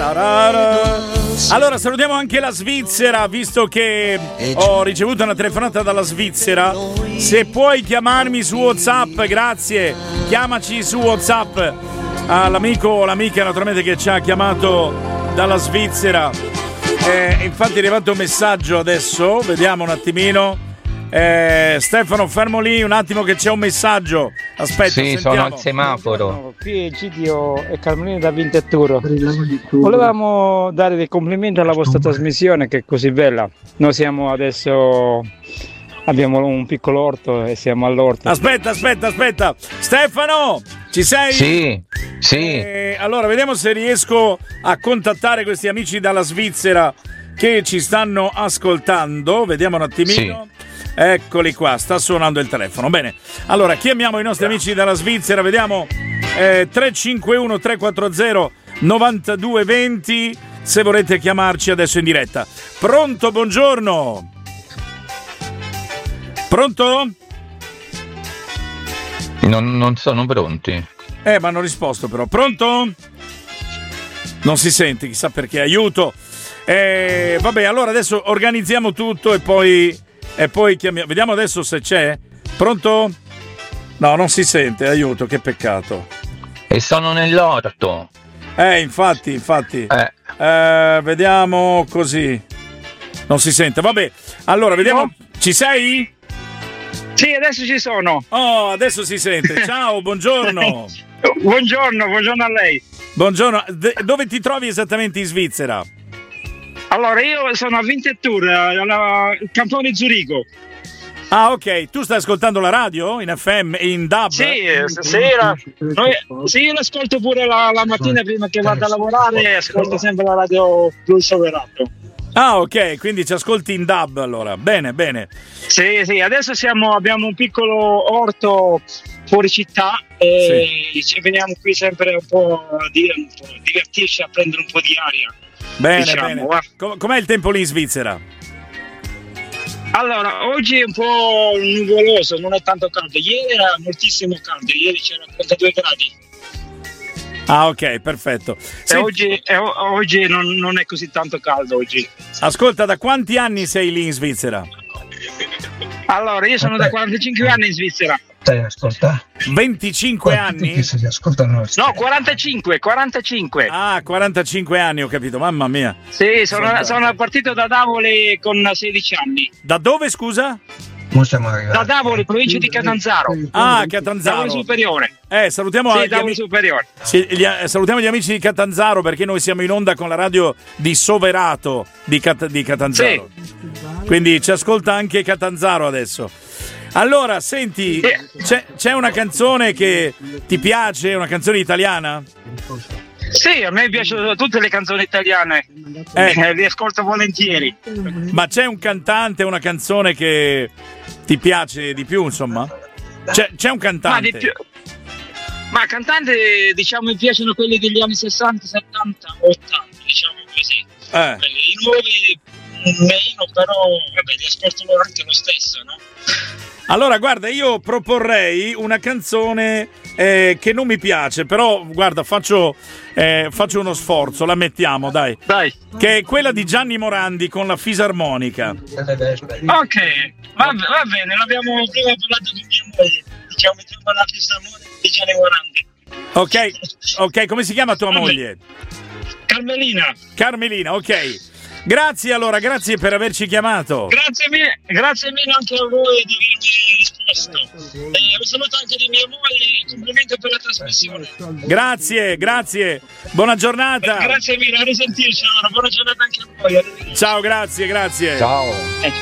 Allora salutiamo anche la Svizzera, visto che ho ricevuto una telefonata dalla Svizzera. Se puoi chiamarmi su WhatsApp, grazie. Chiamaci su WhatsApp all'amico o l'amica naturalmente che ci ha chiamato dalla Svizzera. Infatti è arrivato un messaggio adesso, vediamo un attimino. Stefano, fermo lì un attimo che c'è un messaggio. Aspetta, sì, sentiamo. sono al semaforo. Qui è Gidio e Carmelina da Vintetturo. Volevamo dare dei complimenti alla vostra trasmissione che è così bella. Noi siamo adesso, abbiamo un piccolo orto e siamo all'orto. Aspetta. Stefano, ci sei? Sì. Allora, vediamo se riesco a contattare questi amici dalla Svizzera che ci stanno ascoltando. Vediamo un attimino. Sì. Eccoli qua, sta suonando il telefono. Bene, allora chiamiamo i nostri amici dalla Svizzera. Vediamo 351 340 9220 se volete chiamarci adesso in diretta. Pronto, buongiorno. Pronto? Non sono pronti. Ma hanno risposto però. Pronto? Non si sente, chissà perché. Aiuto. Vabbè, allora adesso organizziamo tutto e poi chiamiamo. Vediamo adesso se c'è. Pronto? No, non si sente, aiuto, che peccato. E sono nell'orto. Infatti. Vediamo così. Non si sente, vabbè. Allora, vediamo. No? Ci sei? Sì, adesso ci sono. Oh, adesso si sente. Ciao, buongiorno. Buongiorno a lei. Buongiorno. Dove ti trovi esattamente in Svizzera? Allora, io sono a Winterthur, al cantone Zurigo. Ah, ok. Tu stai ascoltando la radio in FM, in DAB? Sì, io l'ascolto pure la mattina prima che vada a lavorare, ascolto sempre la radio Plus Soverato. Ah, ok, quindi ci ascolti in DAB allora. Bene. Sì, adesso abbiamo un piccolo orto fuori città e ci veniamo qui sempre un po' a divertirci, a prendere un po' di aria. Bene. Com'è il tempo lì in Svizzera? Allora, oggi è un po' nuvoloso, non è tanto caldo. Ieri era moltissimo caldo, ieri c'era 32 gradi. Ah, ok, perfetto. Oggi non è così tanto caldo oggi. Ascolta, da quanti anni sei lì in Svizzera? Allora, io sono da 45 anni in Svizzera. Stai ascoltando? 25 anni? Che si ascoltano? No, 45. Ah, 45 anni, ho capito, mamma mia. Sì, sono partito da Davoli con 16 anni. Da dove, scusa? Da Davoli, provincia di Catanzaro. Ah, Catanzaro. Davoli Superiore. Salutiamo Superiore. Salutiamo gli amici di Catanzaro perché noi siamo in onda con la radio di Soverato di Catanzaro. Sì. Quindi ci ascolta anche Catanzaro adesso. Allora, senti, c'è una canzone che ti piace, una canzone italiana? Sì, a me piacciono tutte le canzoni italiane, le ascolto volentieri. Ma c'è un cantante, una canzone che ti piace di più, insomma? C'è un cantante? Ma cantante, diciamo, mi piacciono quelli degli anni 60, 70, 80, diciamo così. I nuovi meno, però vabbè, li ascolto anche lo stesso, no? Allora, guarda, io proporrei una canzone che non mi piace, però, guarda, faccio uno sforzo, la mettiamo, dai. Che è quella di Gianni Morandi con la fisarmonica. Ok, va bene, l'abbiamo prima parlato con mia moglie. Diciamo, mettiamo la fisarmonica di Gianni Morandi. Ok, come si chiama tua moglie? Carmelina, ok. Grazie per averci chiamato. Grazie mille anche a voi di avermi risposto. Un saluto anche di mia moglie, complimenti per la trasmissione. Grazie. Buona giornata. Grazie mille, a risentirci. Buona giornata anche a voi. Ciao, grazie. Ciao.